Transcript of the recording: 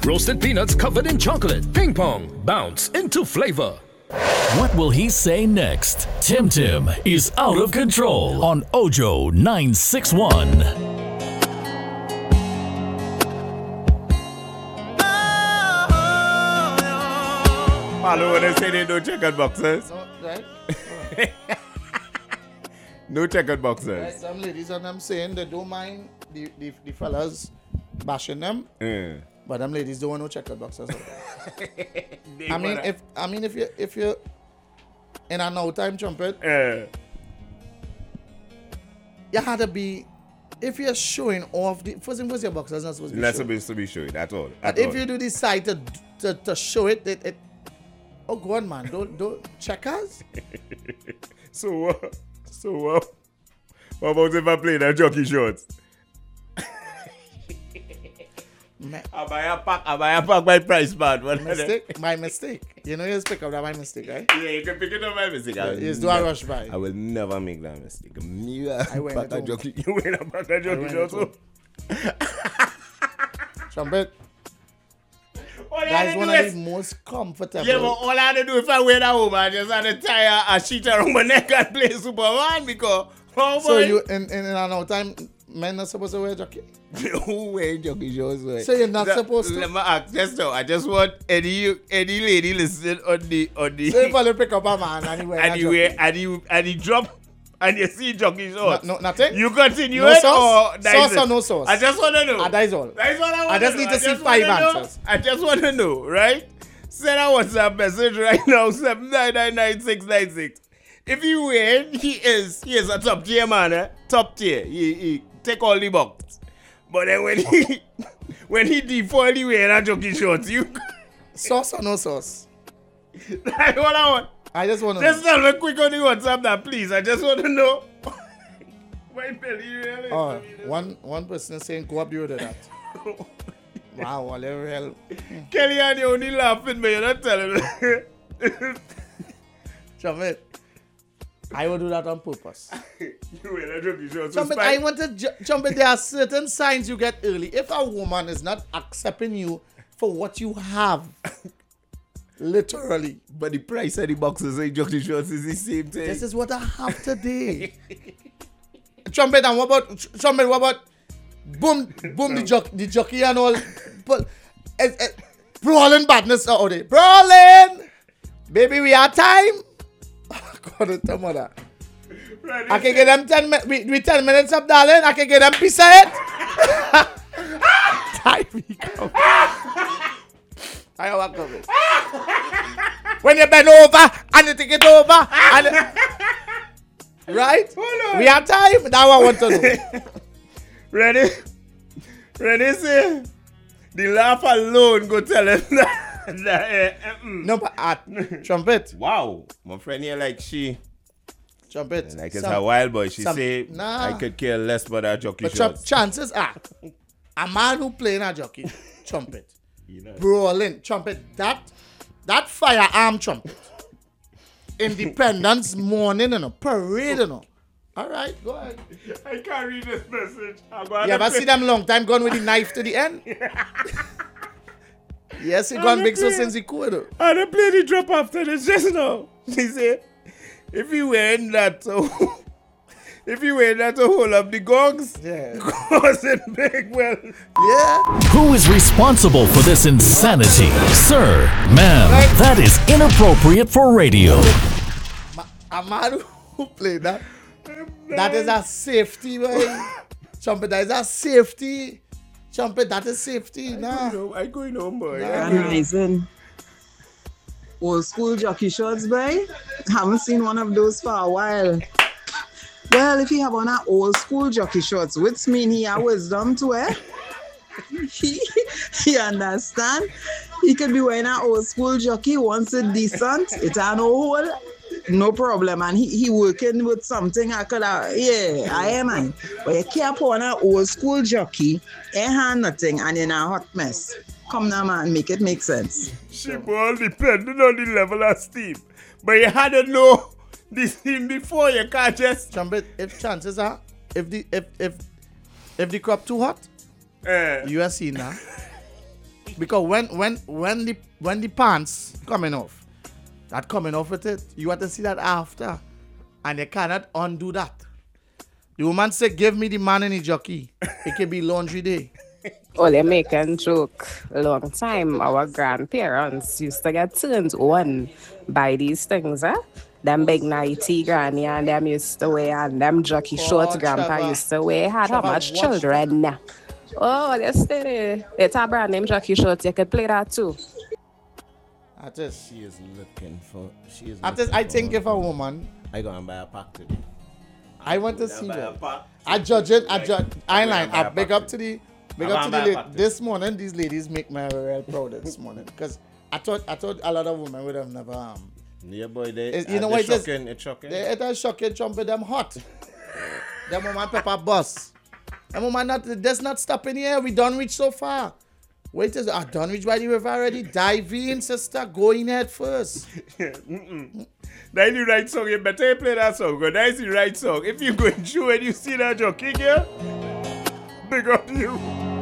Roasted peanuts covered in chocolate. Ping pong. Bounce into flavor. What will he say next? Tim Tim is out of control on Ojo 961. Follow when they say they no checkered boxers. No, right? No checkered boxers. Right, some ladies and them saying they don't mind the fellas bashing them, but them ladies don't want no checkered boxers. I mean, if you in a no time trumpet, you had to be. If you're showing off the first thing, your boxers not supposed to be Not showing. supposed to be showing at all. But if you do decide to show it, oh God, man, don't checkers. So what about if I play that jockey shorts? I buy a pack by price bad. My mistake. You know you just pick up that my mistake, right? Yeah, you can pick it up my mistake. Just do a rush by. I will never make that mistake. I wear it home. You wear a pack of jockey shorts. Trumpet. That's one of the most comfortable. Yeah, but all I have to do if I wear that home, I just have to tie a sheet around my neck and play Superman because so you in no time men not supposed to wear jockey? Who wear jockey shorts? So you're not supposed to? Let me ask just now. I just want any lady listening on the So if I pick up a man and he wear and he drop and you see jockey shorts. No, nothing. You continue no it sauce? or Sauce or no sauce? I just want to know. That is all. That is all I want. I just need to see 5 answers. I just want to know, right? Send a WhatsApp message right now, 7999696. If you win, he is a top tier man, top tier. He take all the box. But then when he default, he wear a jockey shorts. You sauce or no sauce? That's what I want. I just want to just tell me quick on the WhatsApp that, please. I just want to know. My belly really. Oh, one person is saying go up the road of that. Wow, what the hell? Kelly and you only laughing, but you're not telling me. Trumpet, I will do that on purpose. You wear a jockey shorts. Trumpet, I want to Trumpet, there are certain signs you get early. If a woman is not accepting you for what you have, literally. But the price of the boxes and jockey shorts is the same thing. This is what I have today. Trumpet, and what about boom the jockey and all, but brawling badness out there. Brawling, baby, we are time. God, it's a mother. I can get them 10 minutes. We 10 minutes up, darling. I can get them piece of it. Time we come. I walk over. When you bend over and you take it over and right? We have time. Now I want to know. Ready? See? The laugh alone go tell him that. No, but Trumpet. Wow. My friend here like she. Trumpet. Like it's a wild boy. She say, I could care less about that jockey shorts. Chances are, a man who playing a jockey, Trumpet. Brawling. Trumpet. That firearm trumpet. Independence morning and a parade and all. All right, go ahead. I can't read this message. You ever see them long time gone with the knife to the end? Yes, he gone big so since he could. I don't play the drop after this just now. He said, if you wearing that to hold up the gongs, causing big well. Yeah. Who is responsible for this insanity? Sir, ma'am, that is inappropriate for radio. A man who played that. That is a safety, boy. Trumpet, that is a safety. Trumpet, that is safety. I'm going home, boy. Amazing. Old school jockey shorts, boy. Haven't seen one of those for a while. Well, if you have on an old school jockey shorts, which mean he has wisdom to wear. You understand? He could be wearing an old school jockey once it's decent. It's an old. No problem, and he working with something I could I am man. But you can't put on an old school jockey, ain't have nothing, and in a hot mess. Come now, man, make it make sense. She all depending on the level of steam. But you had to know the steam before you can't just Trumpet, if chances are, if the crop too hot, you are seen now. Because when the pants coming off with it, you want to see that after. And you cannot undo that. The woman said, give me the man in the jockey. It can be laundry day. Oh, they making joke. Long time, our grandparents used to get turned on by these things, eh? Them big nighty granny and them used to wear, and them jockey shorts grandpa Trevor. used to wear. Had how Trevor, much watch children? Oh, they steady. It's a brand name jockey shorts. You could play that too. I just, She is looking for. I think if a woman, I go and buy a pack today. I want to see Buy a that. pack. I judge it. I I'm I big up to the lady. pack. This morning, these ladies make me real proud this morning because I thought a lot of women would have never. Yeah, boy, they. You know what it is? shocking, it's shocking. It is shocking, trumpet them hot. Them woman pepper bus. Them woman that's not stopping here. We don't reach so far. Wait, I don't reach by the river already. Dive in, sister. Go in head first. That's the right song. You better play that song. Because that's the right song. If you're going through and you see that jockey here, big up you.